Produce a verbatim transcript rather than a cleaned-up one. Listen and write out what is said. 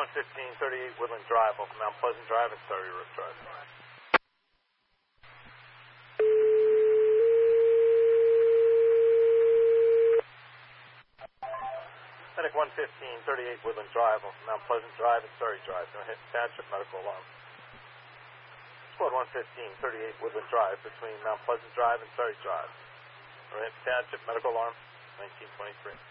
fifteen thirty-eight Woodland Drive, off Mount Pleasant Drive and Surrey Road Drive. Medic one fifteen thirty-eight Woodland Drive, off Mount Pleasant Drive and Surrey Drive. No hit township, medical alarm. Squad one fifteen thirty-eight Woodland Drive, between Mount Pleasant Drive and Surrey Drive. No hit township, medical alarm, nineteen twenty-three.